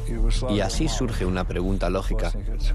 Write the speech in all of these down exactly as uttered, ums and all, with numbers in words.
Y así surge una pregunta lógica.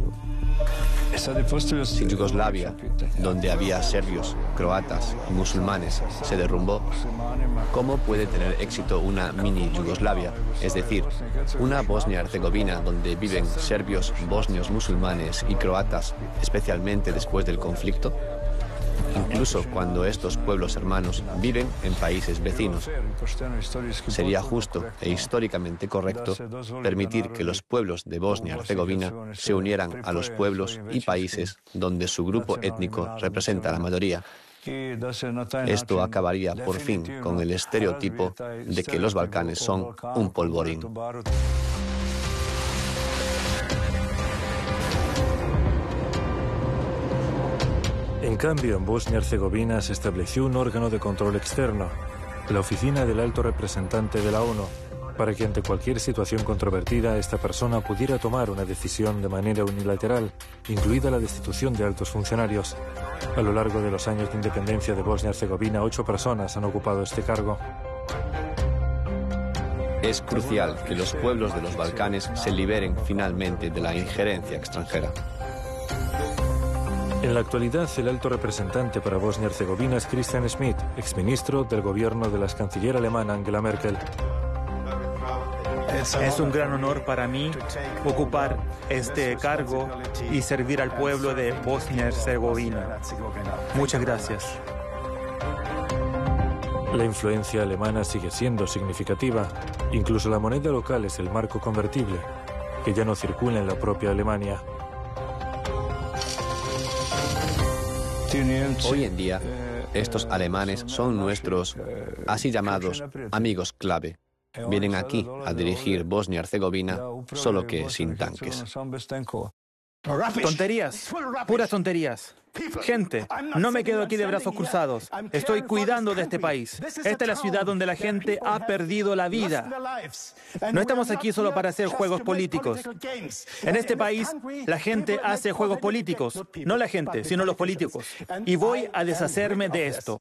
Si Yugoslavia, donde había serbios, croatas y musulmanes, se derrumbó, ¿cómo puede tener éxito una mini Yugoslavia? Es decir, una Bosnia-Herzegovina donde viven serbios, bosnios, musulmanes y croatas, especialmente después del conflicto. Incluso cuando estos pueblos hermanos viven en países vecinos. Sería justo e históricamente correcto permitir que los pueblos de Bosnia-Herzegovina se unieran a los pueblos y países donde su grupo étnico representa la mayoría. Esto acabaría por fin con el estereotipo de que los Balcanes son un polvorín. En cambio, en Bosnia-Herzegovina se estableció un órgano de control externo, la Oficina del Alto Representante de la ONU, para que ante cualquier situación controvertida esta persona pudiera tomar una decisión de manera unilateral, incluida la destitución de altos funcionarios. A lo largo de los años de independencia de Bosnia-Herzegovina, ocho personas han ocupado este cargo. Es crucial que los pueblos de los Balcanes se liberen finalmente de la injerencia extranjera. En la actualidad, el alto representante para Bosnia-Herzegovina es Christian Schmidt, exministro del gobierno de la canciller alemana Angela Merkel. Es un gran honor para mí ocupar este cargo y servir al pueblo de Bosnia-Herzegovina. Muchas gracias. La influencia alemana sigue siendo significativa. Incluso la moneda local es el marco convertible, que ya no circula en la propia Alemania. Hoy en día, estos alemanes son nuestros, así llamados, amigos clave. Vienen aquí a dirigir Bosnia-Herzegovina, solo que sin tanques. Tonterías, puras tonterías. Gente, no me quedo aquí de brazos cruzados. Estoy cuidando de este país. Esta es la ciudad donde la gente ha perdido la vida. No estamos aquí solo para hacer juegos políticos. En este país, la gente hace juegos políticos. No la gente, sino los políticos. Y voy a deshacerme de esto.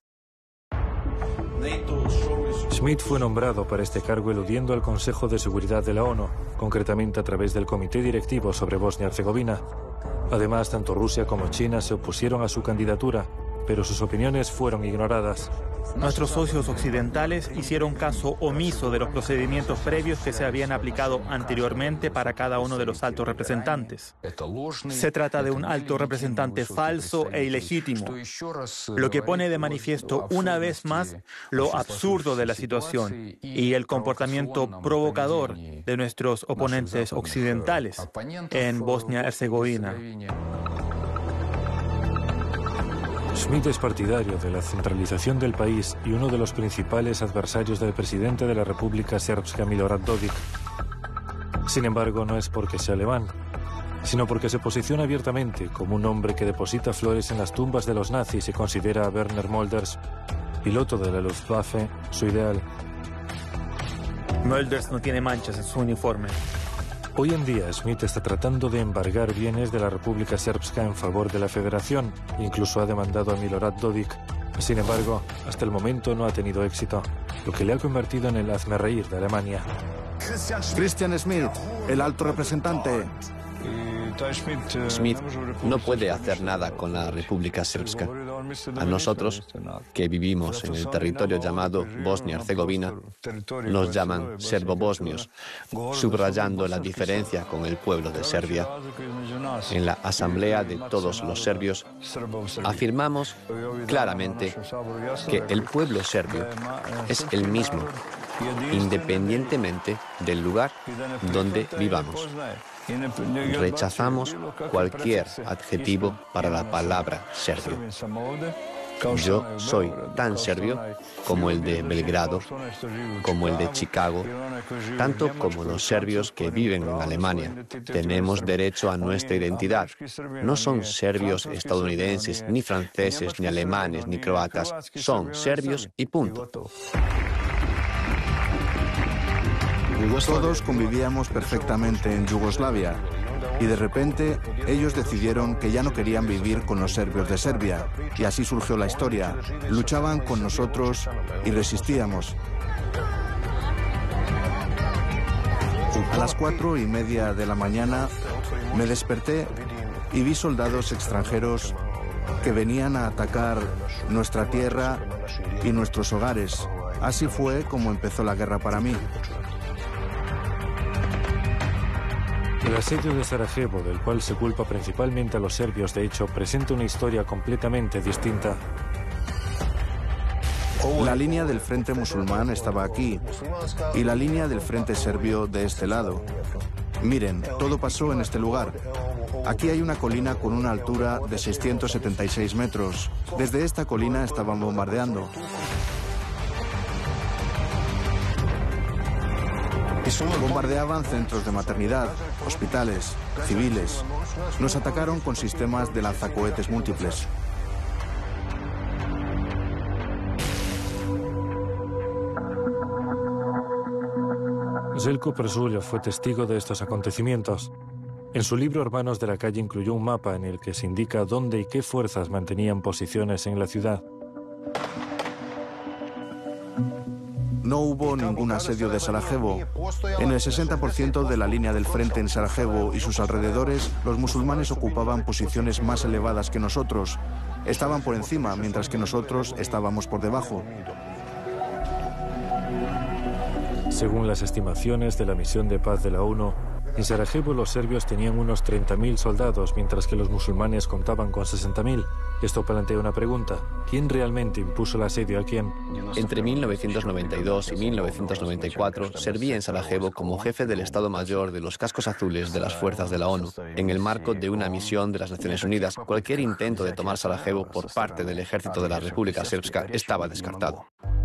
Schmidt fue nombrado para este cargo eludiendo al Consejo de Seguridad de la ONU, concretamente a través del Comité Directivo sobre Bosnia-Herzegovina. Además, tanto Rusia como China se opusieron a su candidatura, pero sus opiniones fueron ignoradas. Nuestros socios occidentales hicieron caso omiso de los procedimientos previos que se habían aplicado anteriormente para cada uno de los altos representantes. Se trata de un alto representante falso e ilegítimo, lo que pone de manifiesto una vez más lo absurdo de la situación y el comportamiento provocador de nuestros oponentes occidentales en Bosnia-Herzegovina. Schmidt es partidario de la centralización del país y uno de los principales adversarios del presidente de la República Srpska Milorad Dodik. Sin embargo, no es porque sea alemán, sino porque se posiciona abiertamente como un hombre que deposita flores en las tumbas de los nazis y considera a Werner Mölders, piloto de la Luftwaffe, su ideal. Mölders no tiene manchas en su uniforme. Hoy en día, Schmidt está tratando de embargar bienes de la República Srpska en favor de la Federación. Incluso ha demandado a Milorad Dodik. Sin embargo, hasta el momento no ha tenido éxito, lo que le ha convertido en el hazmerreír de Alemania. Christian Schmidt, el alto representante. Schmidt no puede hacer nada con la República Srpska. A nosotros, que vivimos en el territorio llamado Bosnia-Herzegovina, nos llaman serbo-bosnios, subrayando la diferencia con el pueblo de Serbia. En la Asamblea de todos los serbios, afirmamos claramente que el pueblo serbio es el mismo, independientemente del lugar donde vivamos. Rechazamos cualquier adjetivo para la palabra serbio. Yo soy tan serbio como el de Belgrado, como el de Chicago, tanto como los serbios que viven en Alemania. Tenemos derecho a nuestra identidad. No son serbios estadounidenses, ni franceses, ni alemanes, ni croatas. Son serbios y punto. Todos convivíamos perfectamente en Yugoslavia y de repente ellos decidieron que ya no querían vivir con los serbios de Serbia y así surgió la historia. Luchaban con nosotros y resistíamos. A las cuatro y media de la mañana me desperté y vi soldados extranjeros que venían a atacar nuestra tierra y nuestros hogares. Así fue como empezó la guerra para mí. El asedio de Sarajevo, del cual se culpa principalmente a los serbios, de hecho, presenta una historia completamente distinta. La línea del frente musulmán estaba aquí y la línea del frente serbio de este lado. Miren, todo pasó en este lugar. Aquí hay una colina con una altura de seiscientos setenta y seis metros. Desde esta colina estaban bombardeando. Bombardeaban centros de maternidad, hospitales, civiles. Nos atacaron con sistemas de lanzacohetes múltiples. Željko Prežulja fue testigo de estos acontecimientos. En su libro Hermanos de la Calle incluyó un mapa en el que se indica dónde y qué fuerzas mantenían posiciones en la ciudad. No hubo ningún asedio de Sarajevo. En el sesenta por ciento de la línea del frente en Sarajevo y sus alrededores, los musulmanes ocupaban posiciones más elevadas que nosotros. Estaban por encima, mientras que nosotros estábamos por debajo. Según las estimaciones de la misión de paz de la ONU, en Sarajevo los serbios tenían unos treinta mil soldados, mientras que los musulmanes contaban con sesenta mil. Esto plantea una pregunta: ¿quién realmente impuso el asedio a quién? Entre mil novecientos noventa y dos y mil novecientos noventa y cuatro servía en Sarajevo como jefe del Estado Mayor de los Cascos Azules de las Fuerzas de la ONU, en el marco de una misión de las Naciones Unidas. Cualquier intento de tomar Sarajevo por parte del ejército de la República Srpska estaba descartado.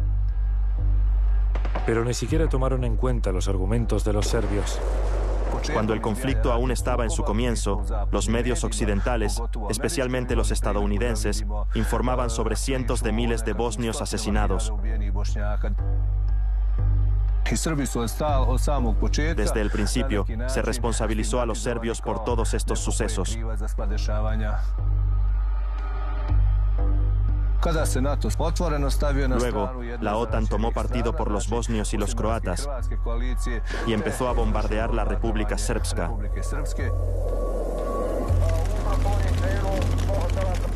Pero ni siquiera tomaron en cuenta los argumentos de los serbios. Cuando el conflicto aún estaba en su comienzo, los medios occidentales, especialmente los estadounidenses, informaban sobre cientos de miles de bosnios asesinados. Desde el principio, se responsabilizó a los serbios por todos estos sucesos. Luego, la OTAN tomó partido por los bosnios y los croatas y empezó a bombardear la República Srpska.